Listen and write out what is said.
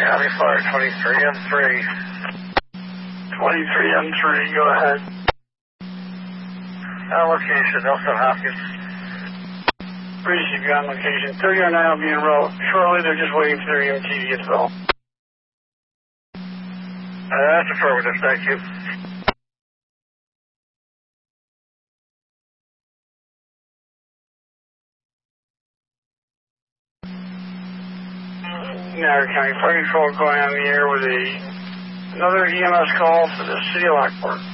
County Fire 23M3. 23M3, go ahead. On location, Nelson Hopkins. Receive you on location. 3009 will be en route. Shortly, they're just waiting for their EMT to get the bell. That's affirmative, thank you. Niagara County Fire Control going on the air with another EMS call for the city of Lockport.